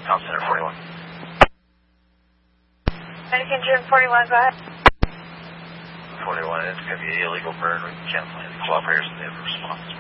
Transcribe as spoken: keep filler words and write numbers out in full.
Town Center forty-one. Anakin June forty-one, go ahead. forty-one, it's going to be illegal burn. We can cancel any cooperators in the response.